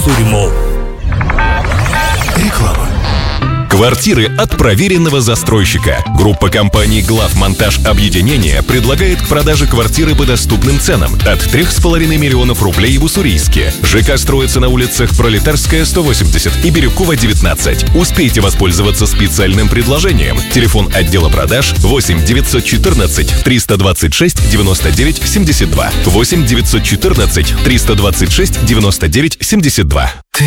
Уссуриймол. Реклама. Квартиры от проверенного застройщика. Группа компаний «Главмонтаж Объединение» предлагает к продаже квартиры по доступным ценам от 3,5 миллионов рублей в Уссурийске. ЖК строится на улицах Пролетарская, 180 и Бирюкова, 19. Успейте воспользоваться специальным предложением. Телефон отдела продаж 8 914 326 99 72. 8 914 326 99 72.